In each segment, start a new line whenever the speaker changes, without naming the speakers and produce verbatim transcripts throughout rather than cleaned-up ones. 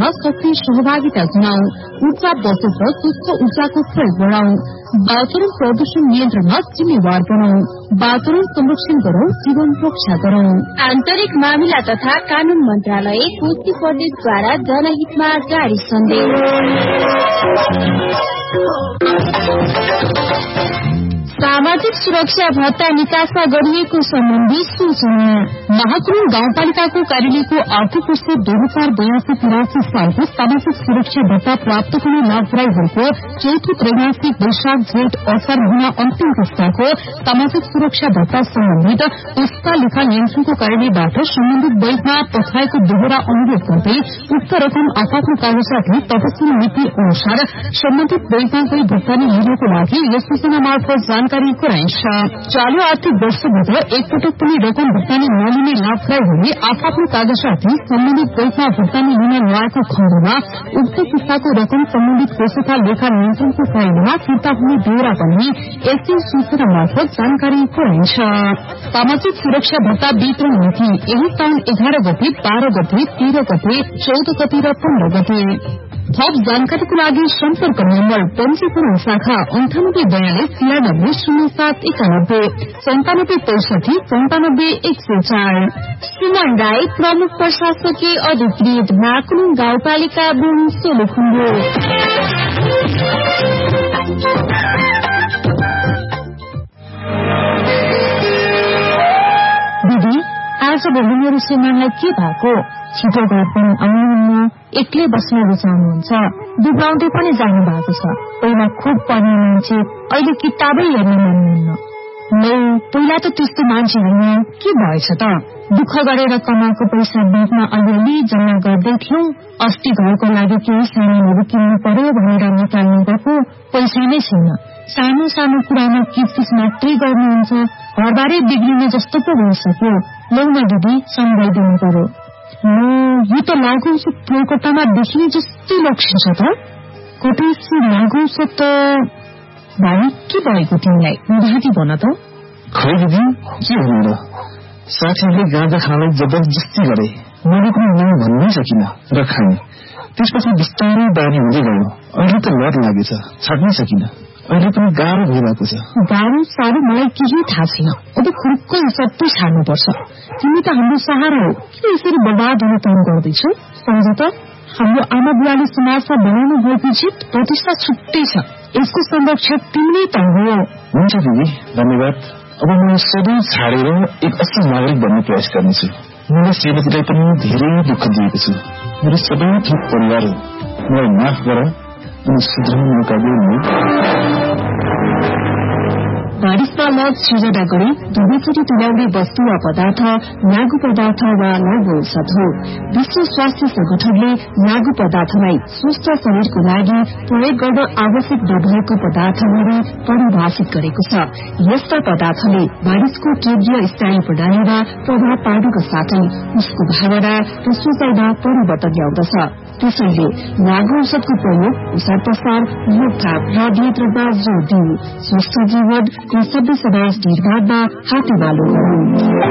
निर्माणमा सक्रिय सहभागिता जनाऊ। ऊर्जा बचत र स्वच्छ ऊर्जाको प्रयोग बढ़ाऊ। वातावरण प्रदूषण नियन्त्रणमा जिम्मेवार बनाऊ। वातावरण संरक्षण गरौं, जीवन रक्षा गरौं।
आन्तरिक मामिला तथा कानून मन्त्रालय कोशी प्रदेशद्वारा जनहितमा जारी सन्देश। सामाजिक सुरक्षा भत्ता निकासमा गरिएको सम्बन्धी सूचना।
महाकुरूङ गाउँपालिकाको कार्यालयको आर्थिक वर्ष दुई हजार बयासी तिरासी सालको सामाजिक सुरक्षा भत्ता प्राप्त हुने लाभग्राहीहरूको चौथो त्रैमासिक वैशाख जेठ असार महिना अन्तिम किस्ताको सामाजिक सुरक्षा भत्ता सम्बन्धित पुस्ता लेखा नियन्त्रणको कार्यालयबाट सम्बन्धित बैंकमा पठाएको दोहोरा अनुरोध गर्दै उक्त रकम आफ्नो कागजातले तपसिल नीति अनुसार सम्बन्धित बैंकमा गई भुक्तानी लिनको लागि यस सूचना मार्फत जानकारी गराइन्छ। चालू आर्थिक वर्षभित्र एकपटक पनि रकम भुक्तानी नलिने लाभग्राहीहरूले आफ्नो कागजातले सम्बन्धित बैंकमा भुक्तानी लिन नआएको खण्डमा उक्त किस्ताको रकम सम्बन्धित कोष तथा लेखा नियन्त्रणको कार्यालयमा फिर्ता हुने बेहोरा पनि यसै सूचना मार्फत जानकारी गराइन्छ। सामाजिक सुरक्षा भत्ता वितरण नीति यही साउन एघार गते, बाह्र गते, तेह्र गते, चौध गते र पन्ध्र गते। थप जानकारीको लागि सम्पर्क नम्बर पञ्जीकरण शाखा अन्ठानब्बे बयालिस तिरानब्बे शून्य सात एकानब्बे सन्तानब्बे पैसठी सन्तानब्बे एक सय चार।
सुमन राई प्रमुख प्रशासकीय अधिकृत महाकुरूङ गाउँपालिका बुङ सोलुखुम्बु।
दिदी आज भोलि मेरो श्रीमानलाई के भएको? छिटो घर पनि आउनुहुन्न, एक्लै बस्न रुचाउनुहुन्छ, दुब्राउँदै पनि जानु भएको छ। पहिला खुब पढ्ने मान्छे, अहिले किताबै हेर्न मान्नुहुन्न। नै पहिला त त्यस्तो मान्छे होइन, के भएछ त? दुःख गरेर कमाएको पैसा ब्याङ्कमा अलिअलि जम्मा गर्दै थियौं। अस्ति घरको लागि केही सामानहरू किन्नु पर्यो भनेर निकाल्नु गएको, पैसा नै छैन। सानो सानो कुरामा किचकिच मात्रै गर्नुहुन्छ, घरबारै बिग्रिने जस्तो पो भइसक्यो। लौ न दिदी, सम्झाइदिनु पर्यो। यो त लागु औषध कोलकातामा देखिने जस्तै लक्षण छ त। कतैसी लागु औषध त भाइ के भएको तिमीलाई? उदाहरण भन त।
खै दिदी, के भन्नु र? साथीहरूले गाँजा खानलाई जबरजस्ती गरे, मैले पनि नाम भन्नै सकिन र खाएँ। त्यसपछि बिस्तारै बानी हुँदै गयो। अहिले त लत लागेछ, छाड्नै सकिन। अहिले पनि गाह्रो भइरहेको छ।
गाह्रो साह्रो मलाई केही थाहा छैन। अब खुरुक्क सबै छाड्नुपर्छ। तिमी त हाम्रो सहारा हो, किन यसरी बर्बाद हुन काम गर्दैछौ? सम्झ त, हाम्रो आमा बुवाले समाजमा बनाउनु भएको जित प्रतिष्ठा छुट्टै छ। यसको संरक्षक तिमी त हो।
हुन्छ दिदी, धन्यवाद। अब म सधैँ छाडेर एक असल नागरिक बन्ने प्रयास गर्नेछु। मैले श्रीमतीलाई पनि धेरै दुःख दिएको छु। मेरो सबै थोक परिवार हो, मलाई माफ गर अनि सुधार्ने मौका दिनु।
बारिशमा लज सृजना गरी दुवैचोटि तुल्याउने वस्तु वा पदार्थ लागू पदार्थ वा लागू औषध हो। विश्व स्वास्थ्य संगठनले लागू पदार्थलाई स्वस्थ शरीरको लागि प्रयोग गर्न आवश्यक नभएको पदार्थहरू परिभाषित गरेको छ। यस्ता पदार्थले मानिसको केन्द्रीय स्नायु प्रणालीमा प्रभाव पार्नुका साथै उसको भावना र सोचाइमा परिवर्तन ल्याउँदछ। त्यसैले लागू औषधको प्रयोग, प्रसार प्रसार, रोकथाम र नियन्त्रणमा जोड़ दिऊ। स्वस्थ जीवन सभ्य समाज निर्माणमा हातेमालो गरौं।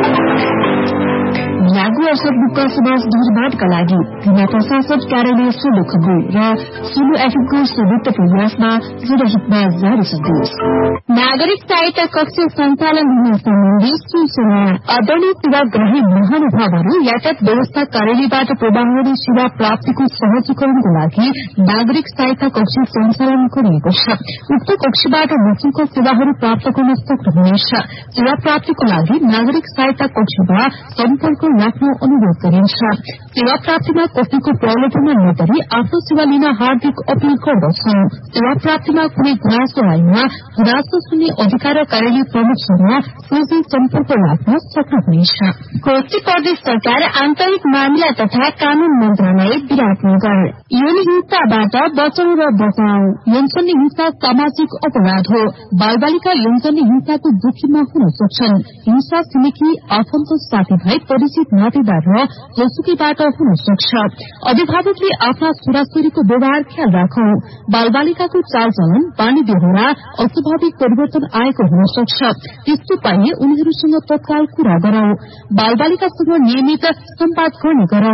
लागू औषध मुक्त समाज निर्माणका लागि जिल्ला प्रशासन कार्यालय सोलुखुम्बु र सोलु एफएमको संयुक्त प्रयासमा जनहितमा जारी सन्देश।
नागरिक सहायता कक्ष सञ्चालन हुने सम्बन्धी सूचना।
आदरणीय सेवाग्राही महानुभावहरू, यातायात व्यवस्था कार्यालयबाट प्रवाहहरू सेवा प्राप्तिको सहजीकरणको लागि नागरिक सहायता कक्ष सञ्चालन गरिएको छ। उक्त कक्षबाट निशुल्क सेवाहरू प्राप्त गर्न सक्नुहुनेछ। सेवा प्राप्तिको लागि नागरिक सहायता कक्षमा सम्पर्क राख्न अनुरोध गरिन्छ। सेवा प्राप्तिमा कसैको प्रलोभनमा नपरी आफ्नो सेवा लिन हार्दिक अपील गर्दछौ। सेवा प्राप्तिमा कुनै गुनासो आएमा गुनासो सुन्ने अधिकार कार्यालय प्रमुखसँग सोझै सम्पर्क राख्न सक्नुहुनेछ।
कोशी प्रदेश सरकार आन्तरिक मामिला तथा कानून मन्त्रालय विराटनगर।
यौन हिंसाबाट बचाउ र बचाउ। यौनजन्य हिंसा सामाजिक अपराध हो। बालबालिका यौनजन्य हिंसाको जोखिममा हुन सक्छन्। हिंसा छिमेकी, आफन्त, साथीभाइ, परिचित, नातेदार र जोसुकैबाट हुन सक्छ। अभिभावकले आफ्ना छोराछोरीको व्यवहार ख्याल राखौ। बालबालिकाको चालचलन, बानी बेहोरा अस्वाभाविक परिवर्तन आएको हुन सक्छ। त्यस्तो पाइए उनीहरूसँग तत्काल कुरा गरौं। बालबालिकासँग नियमित सम्वाद गर्ने गरौं।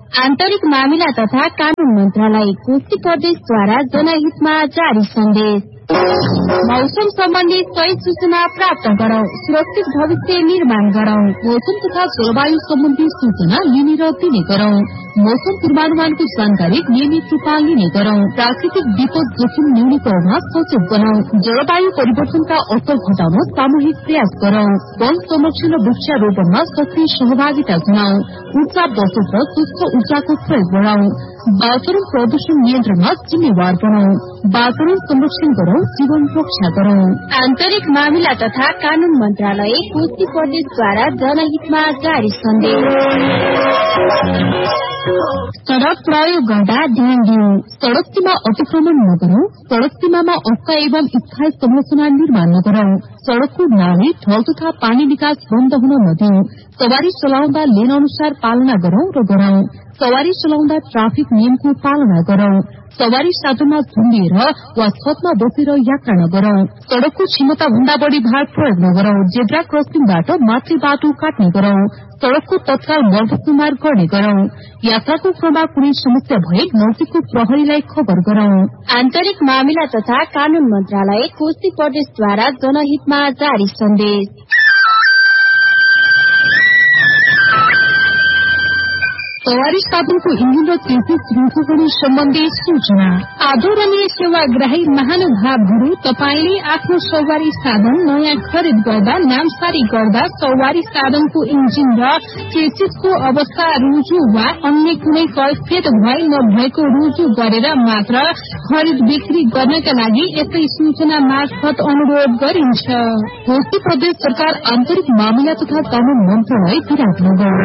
आन्तरिक मामिला तथा कानून मन्त्रालय कोशी प्रदेशद्वारा जनहितमा जारी सन्देश। मौसम सम्बन्धी सही सूचना प्राप्त गरौं, सुरक्षित भविष्य निर्माण गरौं। मौसम तथा जलवायु सम्बन्धी सूचना लिने र दिने गरौं। मौसम पूर्वानुमानको जानकारी नियमित रूपमा लिने गरौं। प्राकृतिक विपद जोखिम न्यूनीकरणमा सचेत बनाऊ। जलवायु परिवर्तनका असर घटाउन सामूहिक प्रयास गरौं। वन संरक्षण र वृक्षारोपणमा सक्रिय सहभागिता जनाऊ। ऊर्जा बचत र स्वच्छ ऊर्जाको प्रयोग बढ़ाऊ। वातावरण प्रदूषण नियन्त्रणमा जिम्मेवार बनाऊ। वातावरण संरक्षण गरौं, जीवन रक्षा गरौं। आन्तरिक मामिला तथा कानून मन्त्रालय कोशी प्रदेशद्वारा जनहितमा जारी सन्देश। सड़क प्रयोग गर्दा ध्यान दिऊ। सड़क सीमा अतिक्रमण नगरौं। सड़क सीमामा अस्थायी एवं स्थायी संरचना निर्माण नगरौं। सड़कको नाली, ढल तथा पानी निकास बन्द हुन नदिऊ। सवारी चलाउँदा लेन अनुसार पालना गरौं र गराउँ। सवारी चलाउँदा ट्राफिक नियमको पालना गरौं। सवारी साधनमा झुन्डिएर वा छतमा बसेर यात्रा नगरौं। सड़कको क्षमता भन्दा बढ़ी भार प्रयोग नगरौं। जेब्रा क्रसिङबाट माथि बाटो काट्ने गरौं। सड़कको तत्काल मर्मत गर्ने गरौं। यात्राको क्रममा कुनै समस्या भए नजिकको प्रहरीलाई खबर गरौं। आन्तरिक मामिला तथा कानून मन्त्रालय कोशी प्रदेशद्वारा जनहितमा जारी सन्देश। सवारी साधनको इन्जिन र चेसिस रुखोपनी सम्बन्धी सूचना। आदरणीय सेवाग्राही महानुभावहरू, तपाईले आफ्नो सवारी साधन नयाँ खरिद गर्दा नामसारी गर्दा सवारी साधनको इन्जिन र चेसिसको अवस्था रुजु वा अन्य कुनै कैफियत भए नभएको रुजु गरेर मात्र खरिद बिक्री गर्नका लागि यसै सूचना मार्फत अनुरोध गरिन्छ। कोशी प्रदेश सरकार आन्तरिक मामिला तथा कानून मन्त्रालय विराटनगर।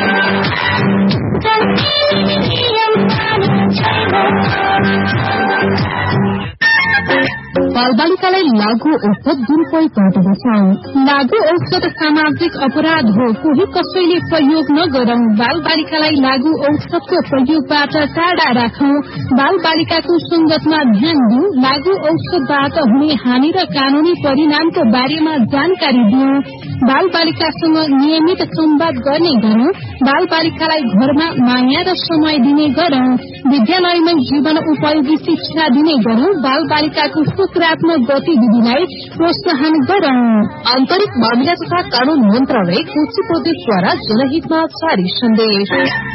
बालबालिकालाई लागू औषध दुरूपयोग बचाऊ। लागू औषध सामाजिक अपराध हो, कोही कसैले प्रयोग नगरौं। बाल बालिकालाई लागू औषधको प्रयोगबाट टाढा राखौं। बाल बालिकाको संगतमा ध्यान दिऊ। लागू औषधबाट हुने हानि र कानूनी परिणामको बारेमा जानकारी दिऊ। बाल बालिकासँग नियमित संवाद गर्ने गरौं। बाल बालिकालाई घरमा माया र समय दिने गरौं। विद्यालयमा जीवन उपयोगी शिक्षा दिने गरौं। बाल बालिकाको सकारात्मक गतिविधिलाई प्रोत्साहन गरौं। आन्तरिक मामिला तथा कानून मन्त्रालय कोशी प्रदेशद्वारा जनहितमा जारी सन्देश।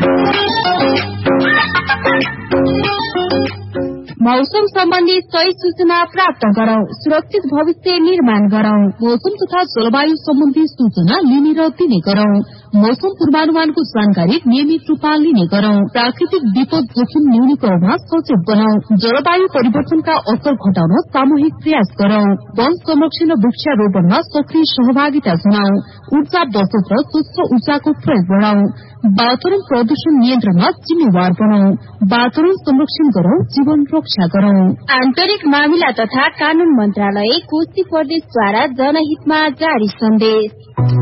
मौसम सम्बन्धी सही सूचना प्राप्त गरौं, सुरक्षित भविष्य निर्माण गरौं। मौसम तथा जलवायु सम्बन्धी सूचना लिने र दिने गरौं। मौसम पूर्वानुमानको जानकारी नियमित रूपमा लिने गरौं। प्राकृतिक विपद जोखिम न्यूनीकरणमा सचेत बनाऊ। जलवायु परिवर्तनका असर घटाउन सामूहिक प्रयास गरौं। वन संरक्षण र वृक्षारोपणमा सक्रिय सहभागिता जनाऊ। ऊर्जा बचत र स्वच्छ ऊर्जाको प्रयोग बढ़ाऊ। वातावरण प्रदूषण नियन्त्रणमा जिम्मेवार बनाऊ। वातावरण संरक्षण गरौं, जीवन रक्षा गरौं। आन्तरिक मामिला तथा कानून मन्त्रालय कोशी प्रदेशद्वारा जनहितमा जारी सन्देश।